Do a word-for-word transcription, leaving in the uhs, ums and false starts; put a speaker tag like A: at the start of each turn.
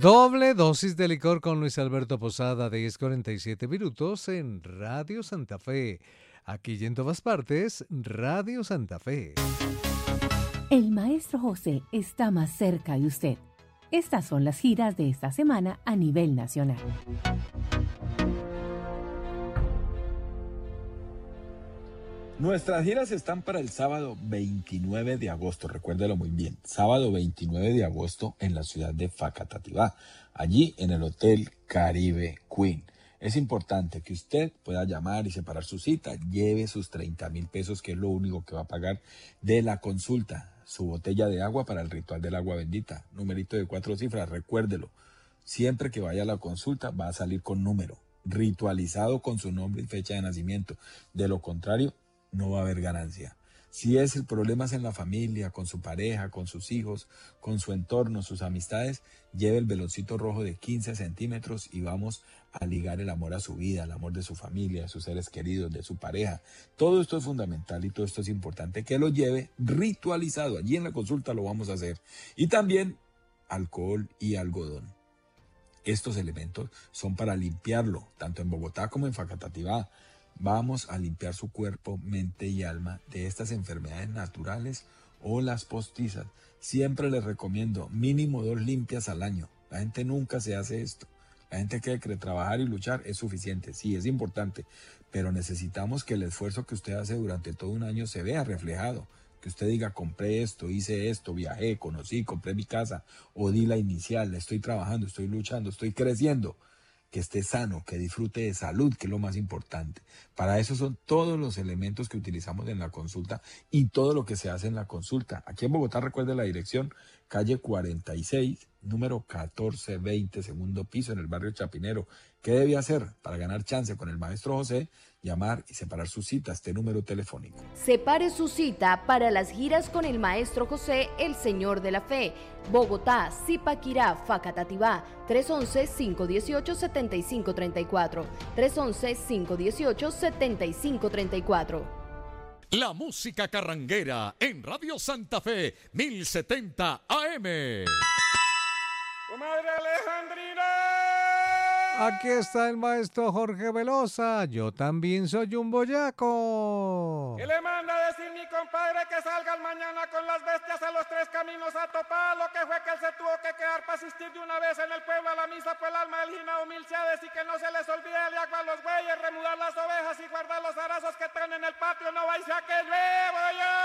A: Doble dosis de licor con Luis Alberto Posada, diez cuarenta y siete minutos en Radio Santa Fe. Aquí y en todas partes, Radio Santa Fe.
B: El maestro José está más cerca de usted. Estas son las giras de esta semana a nivel nacional.
C: Nuestras giras están para el sábado veintinueve de agosto, recuérdelo muy bien, sábado veintinueve de agosto en la ciudad de Facatativá, allí en el Hotel Caribe Queen. Es importante que usted pueda llamar y separar su cita, lleve sus treinta mil pesos, que es lo único que va a pagar de la consulta, su botella de agua para el ritual del agua bendita, numerito de cuatro cifras, recuérdelo, siempre que vaya a la consulta va a salir con número, ritualizado con su nombre y fecha de nacimiento, de lo contrario, no va a haber ganancia. Si es el problema es en la familia, con su pareja, con sus hijos, con su entorno, sus amistades, lleve el veloncito rojo de quince centímetros y vamos a ligar el amor a su vida, el amor de su familia, de sus seres queridos, de su pareja. Todo esto es fundamental y todo esto es importante que lo lleve ritualizado. Allí en la consulta lo vamos a hacer. Y también alcohol y algodón. Estos elementos son para limpiarlo, tanto en Bogotá como en Facatativá. Vamos a limpiar su cuerpo, mente y alma de estas enfermedades naturales o las postizas. Siempre les recomiendo mínimo dos limpias al año. La gente nunca se hace esto. La gente cree que trabajar y luchar es suficiente. Sí, es importante, pero necesitamos que el esfuerzo que usted hace durante todo un año se vea reflejado. Que usted diga, compré esto, hice esto, viajé, conocí, compré mi casa, o di la inicial, estoy trabajando, estoy luchando, estoy creciendo. Que esté sano, que disfrute de salud, que es lo más importante. Para eso son todos los elementos que utilizamos en la consulta y todo lo que se hace en la consulta. Aquí en Bogotá, recuerde la dirección, calle cuarenta y seis, número catorce veinte, segundo piso, en el barrio Chapinero. ¿Qué debe hacer para ganar chance con el maestro José? Llamar y separar su cita a este número telefónico.
D: Separe su cita para las giras con el maestro José, el Señor de la Fe. Bogotá, Zipaquirá, Facatativá, tres once, cinco dieciocho, setenta y cinco treinta y cuatro. tres once, cinco dieciocho, setenta y cinco treinta y cuatro.
E: La música carranguera en Radio Santa Fe, mil setenta A M.
F: ¡Comadre Alejandrina!
A: Aquí está el maestro Jorge Velosa. Yo también soy un boyaco.
F: ¿Qué le manda a decir mi compadre que salga mañana con las bestias a los tres caminos a topar? Lo que fue que él se tuvo que quedar para asistir de una vez en el pueblo a la misa, pues el alma del Gina humilde y que no se les olvide el agua a los bueyes, remudar las ovejas y guardar los arazos que traen en el patio. No vais a que llueva ya.